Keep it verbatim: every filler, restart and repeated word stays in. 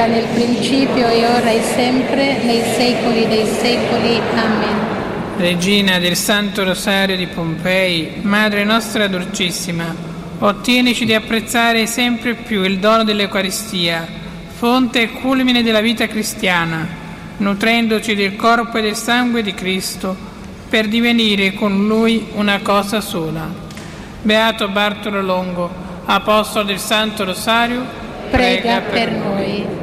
era nel principio e ora e sempre, nei secoli dei secoli. Amen. Regina del Santo Rosario di Pompei, Madre nostra dolcissima, ottienici di apprezzare sempre più il dono dell'Eucaristia, fonte e culmine della vita cristiana, nutrendoci del corpo e del sangue di Cristo, per divenire con Lui una cosa sola. Beato Bartolo Longo, Apostolo del Santo Rosario, prega per noi.